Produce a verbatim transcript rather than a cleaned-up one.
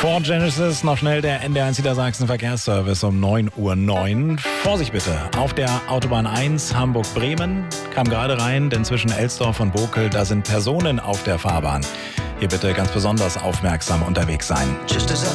Vor Genesis noch schnell der N D R eins Niedersachsen Verkehrsservice um neun Uhr neun. Vorsicht bitte, auf der Autobahn eins Hamburg-Bremen kam gerade rein, denn zwischen Elsdorf und Bokel, da sind Personen auf der Fahrbahn. Hier bitte ganz besonders aufmerksam unterwegs sein.